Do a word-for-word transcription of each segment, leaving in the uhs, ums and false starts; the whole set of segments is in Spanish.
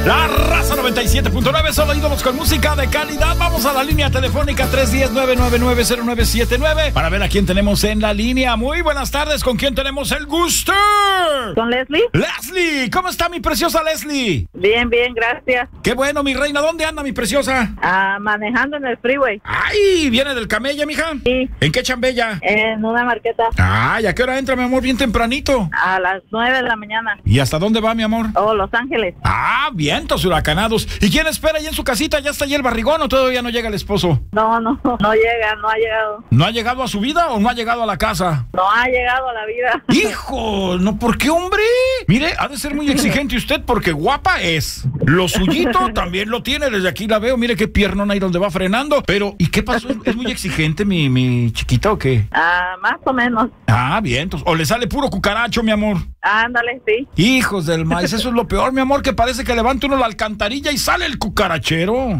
La Raza noventa y siete punto nueve, solo ídolos con música de calidad. Vamos a la línea telefónica tres uno cero, nueve nueve nueve, cero nueve siete nueve para ver a quién tenemos en la línea. Muy buenas tardes, ¿con quién tenemos el gusto? ¿Con Leslie? Leslie, ¿cómo está mi preciosa Leslie? Bien, bien, gracias. Qué bueno, mi reina, ¿dónde anda mi preciosa? Ah, manejando en el freeway. Ay, ¿viene del Camella, mija? Sí. ¿En qué chambella? En una marqueta. Ay, ¿a qué hora entra, mi amor? Bien tempranito. A las nueve de la mañana. ¿Y hasta dónde va, mi amor? Oh, Los Ángeles. Ah, vientos huracanados. ¿Y quién espera ahí en su casita? ¿Ya está ahí el barrigón o todavía no llega el esposo? No, no, no llega, no ha llegado. ¿No ha llegado a su vida o no ha llegado a la casa? No ha llegado a la vida. ¡Hijo! ¿No? ¿Por qué, hombre? Mire, ha de ser muy exigente usted porque guapa es. Lo suyito también lo tiene, desde aquí la veo. Mire qué piernona ahí donde va frenando. Pero, ¿y qué pasó? ¿Es muy exigente mi, mi chiquita o qué? Ah, más o menos. Ah, bien. Entonces, o le sale puro cucaracho, mi amor. Ándale, sí. Hijos del maíz, eso es lo peor, mi amor, que parece que levanta uno la alcantarilla y sale el cucarachero.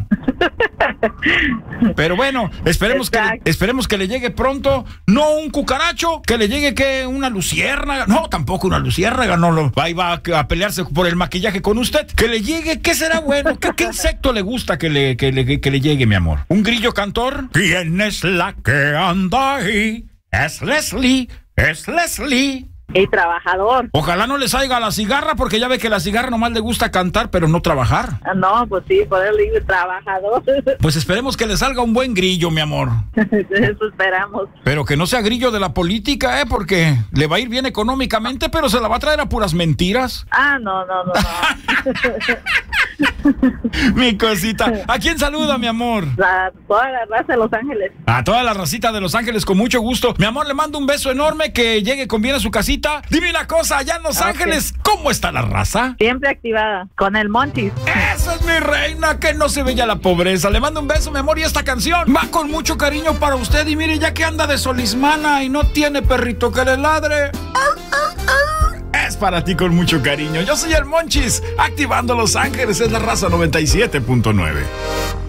Pero bueno, esperemos que, le, esperemos que le llegue pronto, no un cucaracho, que le llegue que una luciérnaga, no, tampoco una luciérnaga, no lo va, va a, a pelearse por el maquillaje con usted, que le llegue, ¿qué será bueno? ¿Qué, qué insecto le gusta que le, que, le, que le llegue, mi amor? ¿Un grillo cantor? ¿Quién es la que anda ahí? Es Leslie, es Leslie. Y trabajador. Ojalá no le salga la cigarra, porque ya ve que la cigarra nomás le gusta cantar, pero no trabajar. Ah, no, pues sí, por eso digo trabajador. Pues esperemos que le salga un buen grillo, mi amor. Eso esperamos. Pero que no sea grillo de la política, ¿eh? Porque le va a ir bien económicamente, pero se la va a traer a puras mentiras. Ah, no, no, no, no. Mi cosita. ¿A quién saluda, mi amor? A toda la raza de Los Ángeles. A toda la racita de Los Ángeles, con mucho gusto. Mi amor, le mando un beso enorme, que llegue con bien a su casita. Dime una cosa, allá en Los okay. Ángeles, ¿cómo está la raza? Siempre activada, con el Monchis. Esa es mi reina, que no se veía la pobreza. Le mando un beso, mi amor, y esta canción va con mucho cariño para usted. Y mire, ya que anda de solismana y no tiene perrito que le ladre, es para ti con mucho cariño. Yo soy el Monchis, activando Los Ángeles, es la Raza noventa y siete punto nueve.